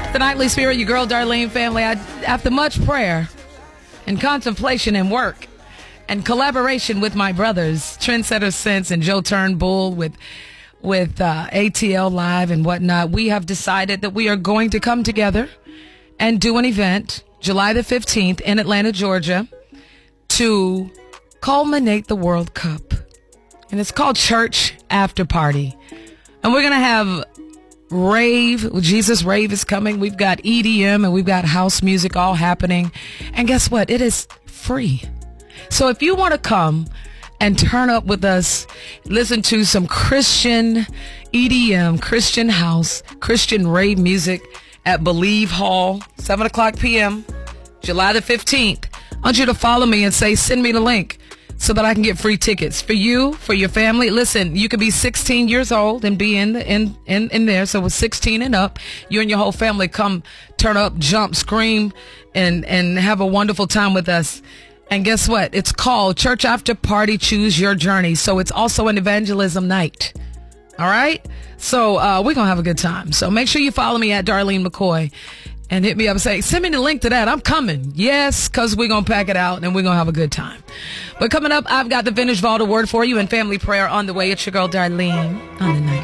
The Nightly Spirit, your girl Darlene family. After much prayer and contemplation and work and collaboration with my brothers, Trendsetter Sense and Joe Turnbull with ATL Live and whatnot, we have decided that we are going to come together and do an event July the 15th in Atlanta, Georgia, to culminate the World Cup. And it's called Church After Party. And we're going to have rave. Jesus Rave is coming. We've got EDM and we've got house music all happening. And guess what? It is free. So if you want to come and turn up with us, listen to some Christian EDM, Christian house, Christian rave music at Believe Hall, 7 o'clock p.m., July the 15th. I want you to follow me and say, send me the link so that I can get free tickets for you, for your family. Listen, you could be 16 years old and be in there. So with 16 and up, you and your whole family come turn up, jump, scream, and have a wonderful time with us. And guess what? It's called Church After Party, Choose Your Journey. So it's also an evangelism night. All right? So we're going to have a good time. So make sure you follow me at Darlene McCoy and hit me up and say, send me the link to that. I'm coming. Yes, because we're going to pack it out and we're going to have a good time. But coming up, I've got the Vintage Vault Award for you and family prayer on the way. It's your girl Darlene on the night.